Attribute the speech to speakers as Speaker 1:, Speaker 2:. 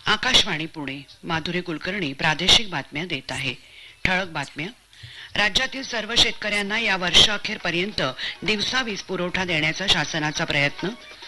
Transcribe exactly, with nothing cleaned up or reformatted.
Speaker 1: आकाशवाणी पुणे. माधुरी कुलकर्णी प्रादेशिक बातम्या देत आहे. ठळक बातम्या. राज्यातील सर्व शेतकऱ्यांना या वर्षअखेरपर्यंत दिवसा वीज पुरवठा देण्याचा शासनाचा प्रयत्न.